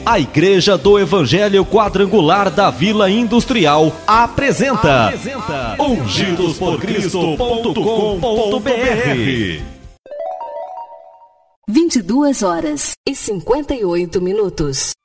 A Igreja do Evangelho Quadrangular da Vila Industrial apresenta ungidosporcristo.com.br. 22h58.